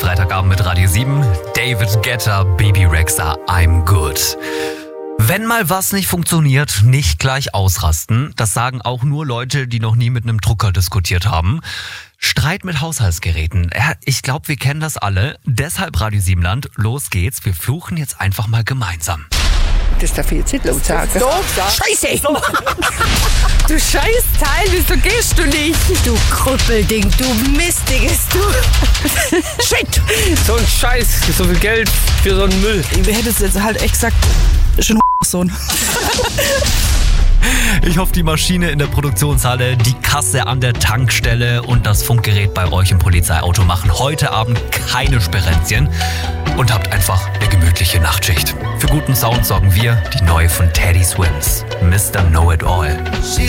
Freitagabend mit Radio 7. David Guetta, Baby Rexha, I'm Good. Wenn mal was nicht funktioniert, nicht gleich ausrasten. Das sagen auch nur Leute, die noch nie mit einem Drucker diskutiert haben. Streit mit Haushaltsgeräten. Ja, ich glaube, wir kennen das alle. Deshalb Radio 7 Land, los geht's. Wir fluchen jetzt einfach mal gemeinsam. Das darf ich jetzt nicht laut sagen. Scheiße! Du Scheißteil, wieso gehst du nicht? Du Krüppelding, du Mistiges, du. Shit! So ein Scheiß, so viel Geld für so einen Müll. Ich hätte es jetzt halt echt gesagt, schon Sohn. Ich hoffe, die Maschine in der Produktionshalle, die Kasse an der Tankstelle und das Funkgerät bei euch im Polizeiauto machen heute Abend keine Sperenzchen und habt einfach eine gemütliche Nachtschicht. Für guten Sound sorgen wir, die neue von Teddy Swims, Mr. Know It All.